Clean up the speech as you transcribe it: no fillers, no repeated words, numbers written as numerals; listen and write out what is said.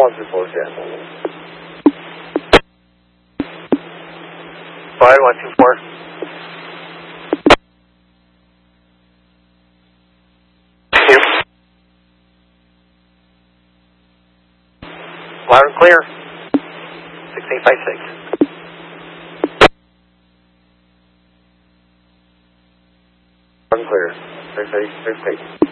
124, yeah. Go ahead, 124. Loud and clear. 6856. Loud and clear. 6-8.